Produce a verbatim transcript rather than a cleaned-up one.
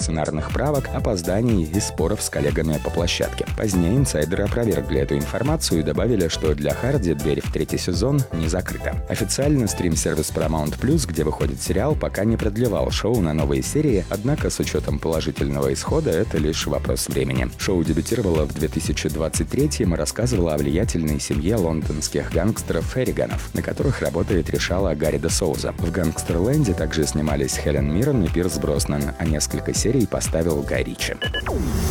сценарных правок, опозданий и споров с коллегами по площадке. Позднее инсайдеры опровергли эту информацию и добавили, что для Харди дверь в третий сезон не закрыта. Официально стрим-сервис Paramount Plus, где выходит сериал, пока не продлевал шоу на новые серии, однако с учетом положительного исхода это лишь вопрос времени. Шоу дебютировало в две тысячи двадцать третьем и рассказывало о влиятельной семье лондонских гангстеров Ферриганов, на которых работает решала Гарри де Соуза. В «Гангстерленде» также снимались Хелен Миррен и Пирс Броснан, а несколько серий поставил Гай Ричи.